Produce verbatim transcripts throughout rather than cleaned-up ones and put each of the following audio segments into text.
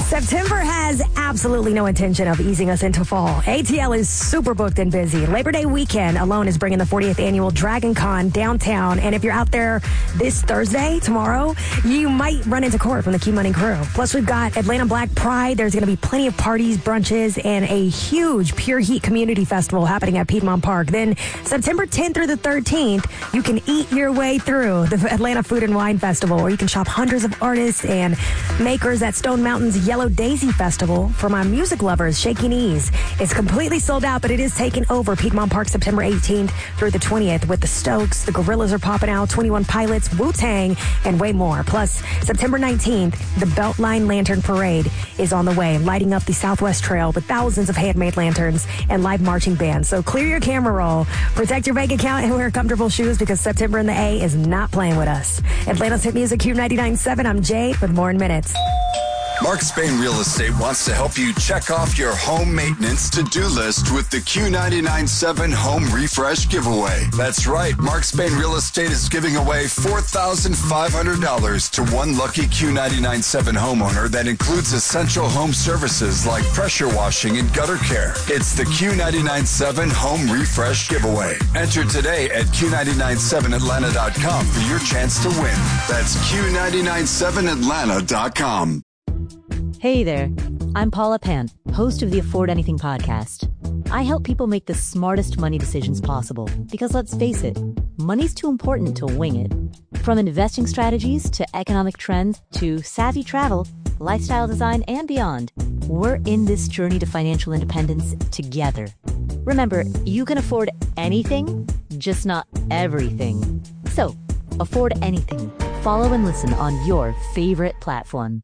September has absolutely no intention of easing us into fall. A T L is super booked and busy. Labor Day weekend alone is bringing the fortieth annual Dragon Con downtown. And if you're out there this Thursday, tomorrow, you might run into Court from the Key Money crew. Plus, we've got Atlanta Black Pride. There's going to be plenty of parties, brunches, and a huge Pure Heat Community Festival happening at Piedmont Park. Then September tenth through the thirteenth, you can eat your way through the Atlanta Food and Wine Festival, or you can shop hundreds of artists and makers at Stone Mountain's Yellow Daisy Festival. For my music lovers, Shaky Knees. It's completely sold out, but it is taking over Piedmont Park September eighteenth through the twentieth with the Stokes, the Gorillas are popping out, twenty-one Pilots, Wu-Tang, and way more. Plus, September nineteenth, the Beltline Lantern Parade is on the way, lighting up the Southwest Trail with thousands of handmade lanterns and live marching bands. So clear your camera roll, protect your bank account, and wear comfortable shoes because September in the A is not playing with us. Atlanta's Hit Music, Q ninety-nine point seven. I'm Jade with more in minutes. Mark Spain Real Estate wants to help you check off your home maintenance to-do list with the Q ninety-nine point seven Home Refresh Giveaway. That's right. Mark Spain Real Estate is giving away four thousand five hundred dollars to one lucky Q ninety-nine point seven homeowner that includes essential home services like pressure washing and gutter care. It's the Q ninety-nine point seven Home Refresh Giveaway. Enter today at Q ninety-nine seven Atlanta dot com for your chance to win. That's Q ninety-nine seven Atlanta dot com. Hey there, I'm Paula Pant, host of the Afford Anything podcast. I help people make the smartest money decisions possible because let's face it, money's too important to wing it. From investing strategies to economic trends to savvy travel, lifestyle design, and beyond, we're in this journey to financial independence together. Remember, you can afford anything, just not everything. So, afford anything. Follow and listen on your favorite platform.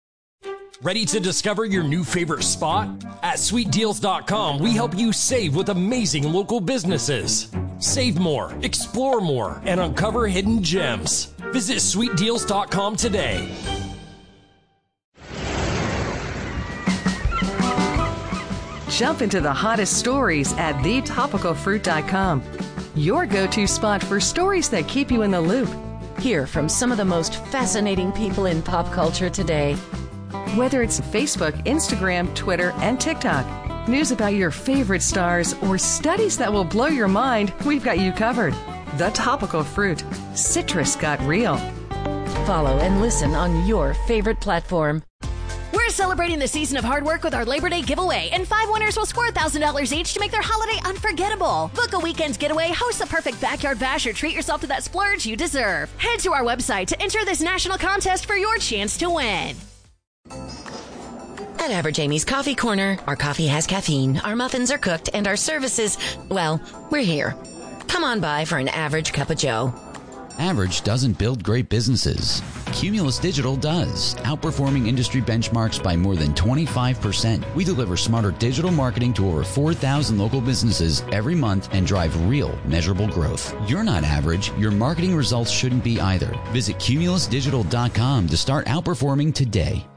Ready to discover your new favorite spot? At sweet deals dot com, we help you save with amazing local businesses. Save more, explore more, and uncover hidden gems. Visit sweet deals dot com today. Jump into the hottest stories at the topical fruit dot com. Your go-to spot for stories that keep you in the loop. Hear from some of the most fascinating people in pop culture today. Whether it's Facebook, Instagram, Twitter, and TikTok, news about your favorite stars, or studies that will blow your mind, we've got you covered. The Topical Fruit. Citrus got real. Follow and listen on your favorite platform. We're celebrating the season of hard work with our Labor Day giveaway, and five winners will score one thousand dollars each to make their holiday unforgettable. Book a weekend's getaway, host the perfect backyard bash, or treat yourself to that splurge you deserve. Head to our website to enter this national contest for your chance to win. At Average Amy's Coffee Corner, our coffee has caffeine, our muffins are cooked, and our services, well, we're here. Come on by for an average cup of joe. Average doesn't build great businesses. Cumulus Digital does, outperforming industry benchmarks by more than twenty-five percent. We deliver smarter digital marketing to over four thousand local businesses every month and drive real, measurable growth. You're not average. Your marketing results shouldn't be either. Visit cumulus digital dot com to start outperforming today.